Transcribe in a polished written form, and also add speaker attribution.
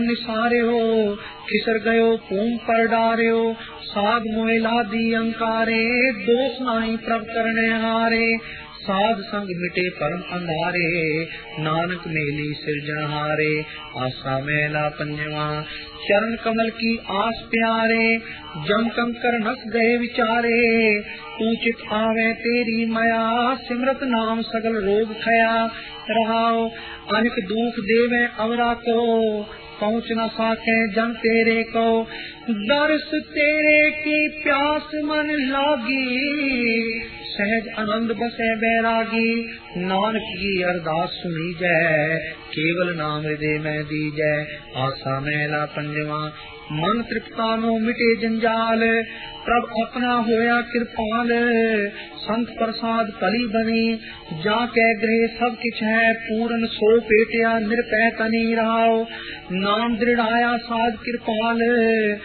Speaker 1: निसारे हो खिसर गयो पूम पर डारे हो साध मोहिला दी अंकारे दोष नाई प्रभ करने हारे साध संग मिटे परम अंधारे नानक मेली सिरजनहारे आशा मेला पंजवा चरण कमल की आस प्यारे जम कंकर नस गए विचारे पूचित आवे तेरी माया सिमरत नाम सगल रोग खया रहाओ अनेक दुख देवे अवरा को पहुँच न साके जन तेरे को दर्श तेरे की प्यास मन लागी सहज आनंद बसे बैरागी नानक की अरदास सुनी जय केवल नाम हृदय में दी जय आशा मेला पंजवा मन तृप्तानो मिटे जंजाल प्रभ अपना होया कृपाल संत प्रसाद पली बनी जाके गृह सब किछ है पूर्ण सो पेटिया निरपै तनी रहाओ नाम दृढ़ाया साध कृपाल